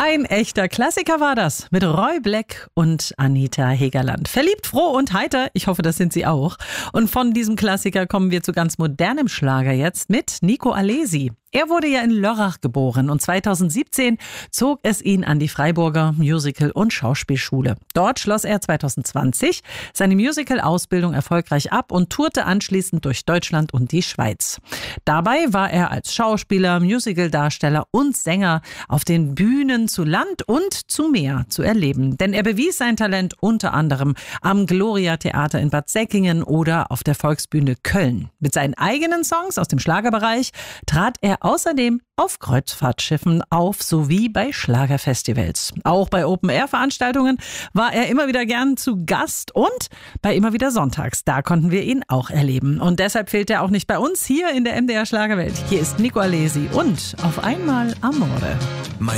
Ein echter Klassiker war das mit Roy Black und Anita Hegerland. Verliebt, froh und heiter, ich hoffe, das sind Sie auch. Und von diesem Klassiker kommen wir zu ganz modernem Schlager jetzt mit Nico Alesi. Er wurde ja in Lörrach geboren und 2017 zog es ihn an die Freiburger Musical- und Schauspielschule. Dort schloss er 2020 seine Musical-Ausbildung erfolgreich ab und tourte anschließend durch Deutschland und die Schweiz. Dabei war er als Schauspieler, Musicaldarsteller und Sänger auf den Bühnen zu Land und zu Meer zu erleben. Denn er bewies sein Talent unter anderem am Gloria Theater in Bad Säckingen oder auf der Volksbühne Köln. Mit seinen eigenen Songs aus dem Schlagerbereich trat er außerdem auf Kreuzfahrtschiffen auf sowie bei Schlagerfestivals. Auch bei Open-Air-Veranstaltungen war er immer wieder gern zu Gast und bei immer wieder Sonntags. Da konnten wir ihn auch erleben. Und deshalb fehlt er auch nicht bei uns hier in der MDR Schlagerwelt. Hier ist Nico Alesi und Auf einmal Amore.